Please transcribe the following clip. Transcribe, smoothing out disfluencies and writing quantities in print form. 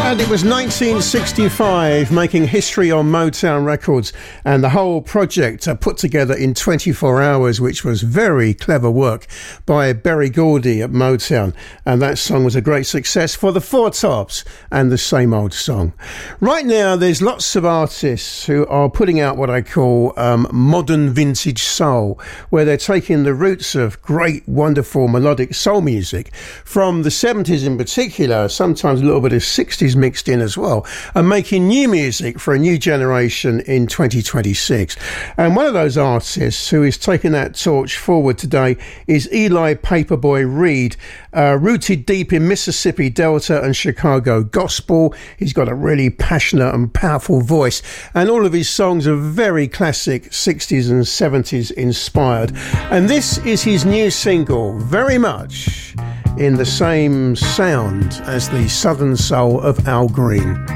And it was 1965, making history on Motown Records, and the whole project put together in 24 hours, which was very clever work by Berry Gordy at Motown. And that song was a great success for the Four Tops and the Same Old Song. Right now, there's lots of artists who are putting out what I call modern vintage soul, where they're taking the roots of great, wonderful melodic soul music from the 70s in particular, sometimes a little bit of 60s mixed in as well, and making new music for a new generation in 2026. And one of those artists who is taking that torch forward today is Eli Paperboy Reed, rooted deep in Mississippi Delta and Chicago gospel. He's got a really passionate and powerful voice, and all of his songs are very classic 60s and 70s inspired. And this is his new single, very much in the same sound as the Southern Soul of Al Green.